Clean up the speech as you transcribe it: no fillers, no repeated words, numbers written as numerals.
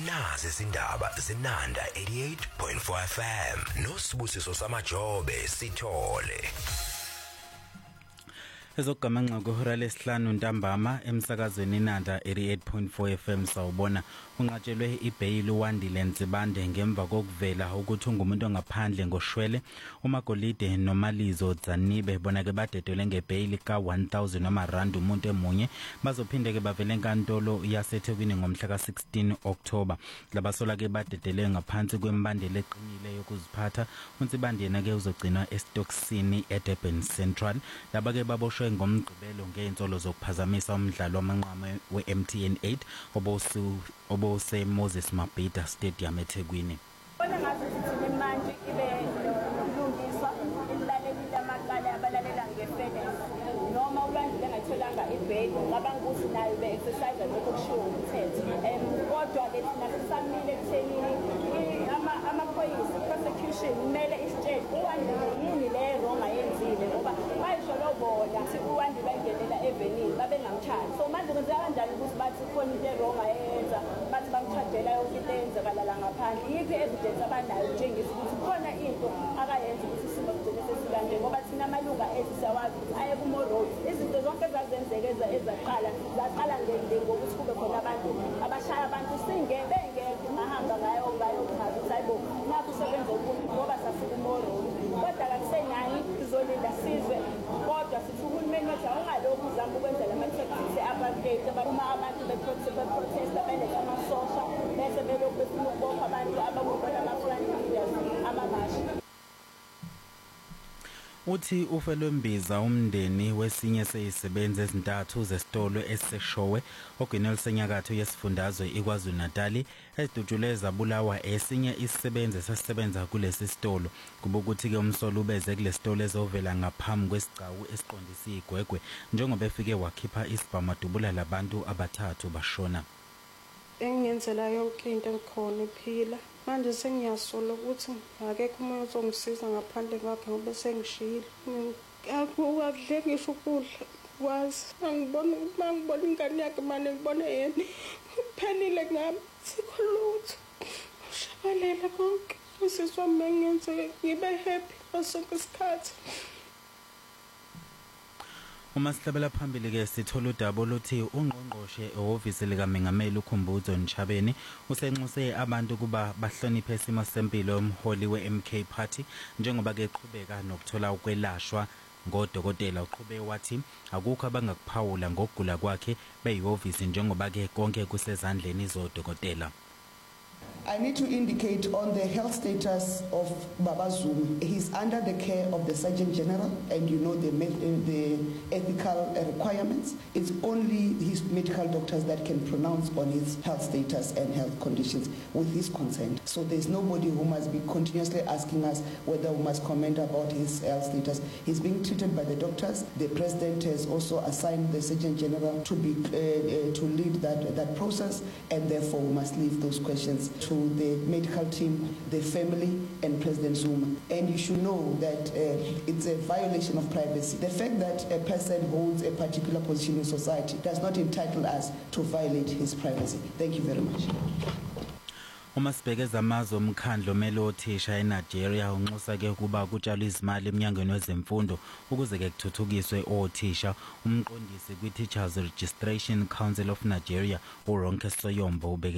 Nazi izindaba zinanda 88.4 FM noSibusiso Samajobe Sithole. Ezogamanxa kuhora lesihlanu ntambama emsakazweni Nanda 88.4 FM sawubona unqatshelwe ibail uWandile Ntsibande ngemva kokuvela ukuthi ungumuntu ongaphandle ngoshwele uMagolide noMalizo Dzanibe bona ke badedelwe ngebail ka 1000 noma rand umuntu emunye bazophinde ke bavele enkantolo yaseThekwini ngomhla ka 16 October labasola ke badedelwe ngaphansi kwembandela eqinile yokuziphatha uNtsibande yena ke uzogcinwa eStocksini eDurban Central laba ke baboshwe ngomgqibelo ngeentsolo zokuphazamisa umdlalo wamanqama weMTN 8 obose Moses Mabhida Stadium eThekwini. Bona ngathi sithi manje ibe nokulungiswa ilaleli lamaqala abalalela ngefairness noma ulandile engatholanga ibail ngabanga ukuthi nayo be exercise lokho kushiwo umthetho kodwa ke thina sisamile ekuthenini amaphoyisa prosecution kumele isitshele uWandile yini le wrong ayenzile ngoba bayisho lobona uWandile bangenela evenini babengamthathi so manje kwenzeka kanjani ukuthi bathi khona into wrong ayenza bathi bamthadela yonke into eyenzakala la ngaphandle yithi evidence abanayo njengisi ukuthi khona into akayenza ukuthi isimo sigcine sesikanje ngoba thina amalunga ethu siyawazi ukuthi aye kuMoroad izinto zonke ezazenzeka zaqala ngokuthi kube khona abantu abashaya abantu bengeke ngahamba ngayo chaza ukuthi hayibo nakho usebenza ukuthi ngoba safika uMoroad kodwa akusenyani sizolinda sizwe kodwa sithi uhulumeni wethu awungalokhu uzama ukwenza lama-tactics e-apartheid uma abantu beprotesta beletha amasosha bese belokhu befuna ukubopha abantu abakubona ama-front leaders amabashi. Uthi ufelwembiza umndeni wesinye seyisebenzi ezintathu zesitolo eseshowe oGenel senyakatho yesifundazwe iKwaZulu Natal ezidutshule zabulawa esinye isisebenzi esisebenza kulesi sitolo kuba ukuthi ke umsolo ubeze kulesitolo ezovela ngaphambi kwesigcawu esiqondisa igwegwe njengoba efike wakhipha isibhamadubula labantu abathathu bashona. Engenzela yonke into ekhona iphila manje sengiyasola ukuthi akekho umuntu ozongisiza ngaphandle kwakhe ngoba sengishilo akudle ngisho ukudla kwazi angibona ingane yakhe manje ngibona yena phenile ngami sikho lutho shabalela konke usizwa mengenze ngibe happy sonke isikhathi. Uma sihlabela phambili ke sithola udaba oluthi ungqongqoshe ehhovisi likaMengameli uKhumbudzo Ntshabeni usenxuse abantu kuba bahloniphe isimo sempilo yomholi weMK Party njengoba ke eqhubeka nokuthola ukwelashwa ngodokotela uqhubeke wathi akukho abangakuphawula ngokugula kwakhe beyihhovisi njengoba ke konke kusezandleni zodokotela. I need to indicate on the health status of Baba Zulu. He's under the care of the Surgeon General, and you know the ethical requirements. It's only his medical doctors that can pronounce on his health status and health conditions with his consent. So there's nobody who must be continuously asking us whether we must comment about his health status. He's being treated by the doctors. The President has also assigned the Surgeon General to lead that process, and therefore we must leave those questions to the medical team, the family, and President Zuma. And you should know that it's a violation of privacy. The fact that a person holds a particular position in society does not entitle us to violate his privacy. Thank you very much. Uma sibhekeza amazwe omkhandlo omele othisha eNigeria unxusa ke kuba kutshalwa izimali eminyangweni wezemfundo ukuze ke kuthuthukiswe othisha umqondisi kwi-Teachers Registration Council of Nigeria uRonke Soyombo